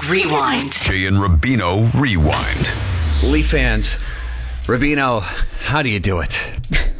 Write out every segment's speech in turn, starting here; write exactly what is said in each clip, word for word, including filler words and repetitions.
Rewind. Jay and Rubino Rewind. Leaf fans, Rubino, how do you do it?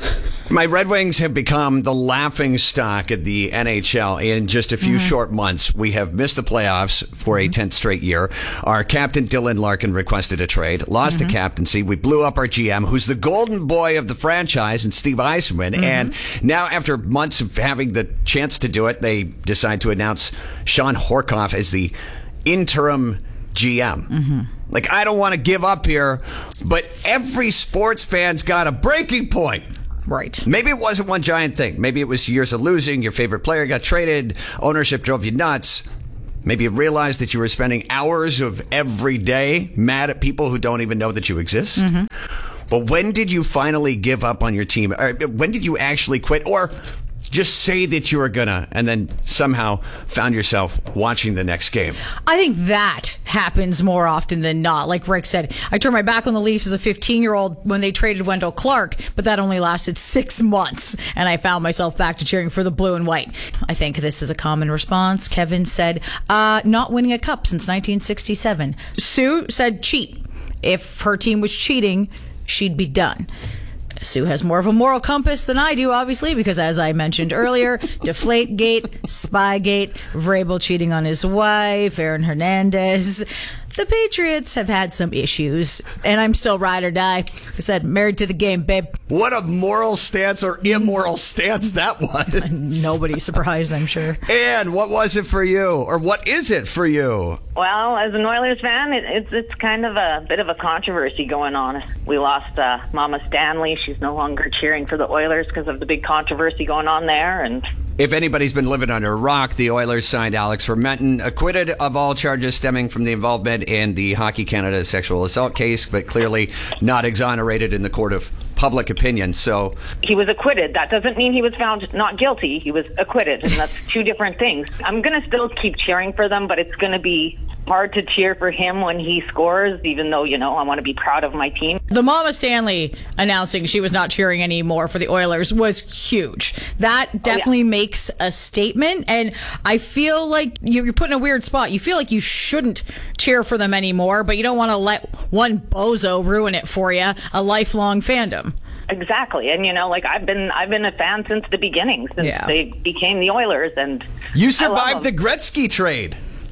My Red Wings have become the laughing stock of the N H L in just a few mm-hmm. short months. We have missed the playoffs for a tenth straight year. Our captain, Dylan Larkin, requested a trade, lost mm-hmm. the captaincy. We blew up our G M, who's the golden boy of the franchise, and Steve Yzerman. Mm-hmm. And now, after months of having the chance to do it, they decide to announce Shawn Horcoff as the interim G M. Mm-hmm. Like, I don't want to give up here, but every sports fan's got a breaking point. Right. Maybe it wasn't one giant thing. Maybe it was years of losing. Your favorite player got traded. Ownership drove you nuts. Maybe you realized that you were spending hours of every day mad at people who don't even know that you exist. Mm-hmm. But when did you finally give up on your team? Or when did you actually quit? Or just say that you were gonna, and then somehow found yourself watching the next game? I think that happens more often than not. Like Rick said, I turned my back on the Leafs as a fifteen-year-old when they traded Wendell Clark, but that only lasted six months, and I found myself back to cheering for the blue and white. I think this is a common response. Kevin said, uh, not winning a cup since nineteen sixty-seven. Sue said cheat. If her team was cheating, she'd be done. Sue has more of a moral compass than I do, obviously, because as I mentioned earlier, Deflategate, Spygate, Vrabel cheating on his wife, Aaron Hernandez. The Patriots have had some issues, and I'm still ride or die. I said, married to the game, babe. What a moral stance or immoral stance that was. Nobody's surprised, I'm sure. And what was it for you? Or what is it for you? Well, as an Oilers fan, it, it's it's kind of a bit of a controversy going on. We lost uh, Mama Stanley. She's no longer cheering for the Oilers because of the big controversy going on there. And if anybody's been living under a rock, the Oilers signed Alex Fermenton, acquitted of all charges stemming from the involvement in the Hockey Canada sexual assault case, but clearly not exonerated in the court of public opinion. So he was acquitted. That doesn't mean he was found not guilty. He was acquitted, and that's two different things. I'm going to still keep cheering for them, but it's going to be hard to cheer for him when he scores, even though, you know, I want to be proud of my team. The Mama Stanley announcing she was not cheering anymore for the Oilers was huge. That definitely oh, yeah. makes a statement, and I feel like you're put in a weird spot. You feel like you shouldn't cheer for them anymore, but you don't want to let one bozo ruin it for you, a lifelong fandom. Exactly. And, you know, like I've been I've been a fan since the beginning, since yeah. they became the Oilers. And you survived the Gretzky trade.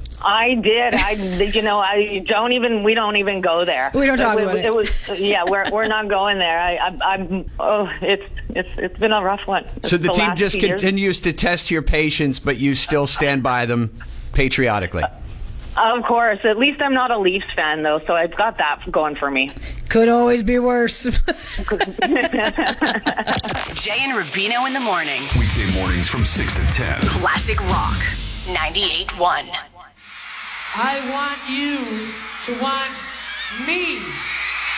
I did. I, you know, I don't even. We don't even go there. We don't talk it, about it. It was, yeah, we're we're not going there. I, I, I'm. Oh, it's it's it's been a rough one. It's so the, the team just continues years. to test your patience, but you still stand by them patriotically. Uh, of course. At least I'm not a Leafs fan, though, so I've got that going for me. Could always be worse. Jay and Rubino in the morning. Weekday mornings from six to ten. Classic Rock ninety-eight point one. I want you to want me.